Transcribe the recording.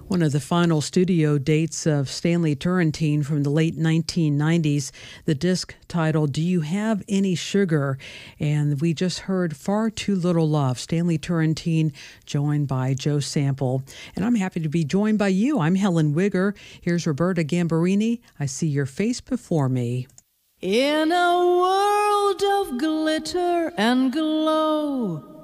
One of the final studio dates of Stanley Turrentine from the late 1990s, the disc titled Do You Have Any Sugar? And we just heard Far Too Little Love, Stanley Turrentine joined by Joe Sample. And I'm happy to be joined by you. I'm Helen Wigger. Here's Roberta Gambarini. I see your face before me. In a world of glitter and glow,